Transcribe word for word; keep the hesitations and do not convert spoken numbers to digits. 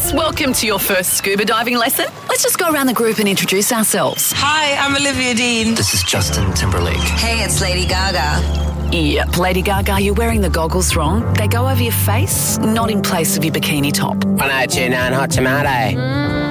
girls. Welcome to your first scuba diving lesson. Let's just go around the group and introduce ourselves. Hi, I'm Olivia Dean. This is Justin Timberlake. Hey, it's Lady Gaga. Yep, Lady Gaga, you're wearing the goggles wrong. They go over your face, not in place of your bikini top. one oh two nine Hot Tomato. Mm.